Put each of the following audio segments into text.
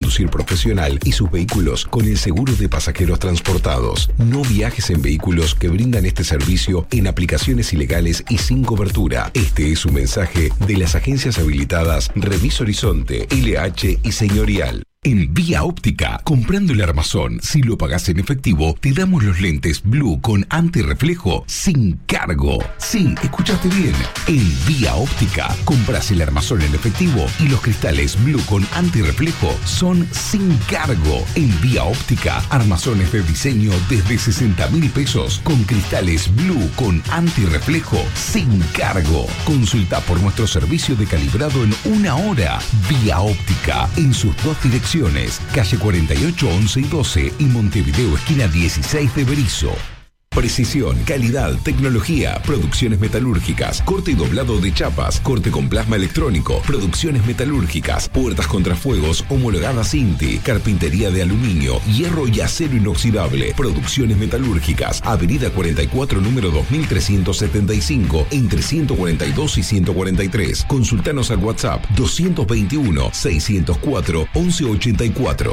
conducir profesional y sus vehículos con el seguro de pasajeros transportados. No viajes en vehículos que brindan este servicio en aplicaciones ilegales y sin cobertura. Este es un mensaje de las agencias habilitadas Remis Horizonte, LH y Señorial. En Vía Óptica, comprando el armazón, si lo pagás en efectivo, te damos los lentes Blue con antirreflejo sin cargo. Sí, escuchaste bien. En Vía Óptica, compras el armazón en efectivo y los cristales Blue con antirreflejo son sin cargo. En Vía Óptica, armazones de diseño desde 60.000 pesos con cristales Blue con antirreflejo sin cargo. Consulta por nuestro servicio de calibrado en 1 hora. Vía Óptica, en sus 2 direcciones. Calle 48, 11 y 12 y Montevideo, esquina 16 de Berisso. Precisión, calidad, tecnología, producciones metalúrgicas, corte y doblado de chapas, corte con plasma electrónico, producciones metalúrgicas, puertas contrafuegos homologadas INTI, carpintería de aluminio, hierro y acero inoxidable, producciones metalúrgicas, Avenida 44, número 2375, entre 142 y 143. Consultanos al WhatsApp 221 604 1184.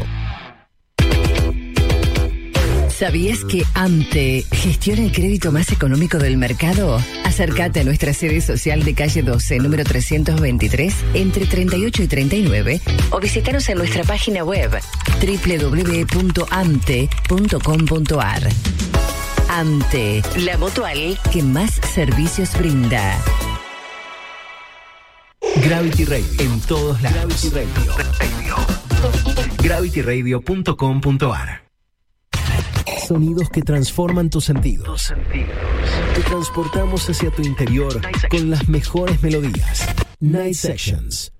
¿Sabías que AMTE gestiona el crédito más económico del mercado? Acércate a nuestra sede social de calle 12, número 323, entre 38 y 39, o visítanos en nuestra página web www.amte.com.ar. AMTE, la mutual que más servicios brinda. Gravity Radio, en todos lados. GravityRadio.com.ar. Sonidos que transforman tus sentidos. Te transportamos hacia tu interior con las mejores melodías. Night Sessions.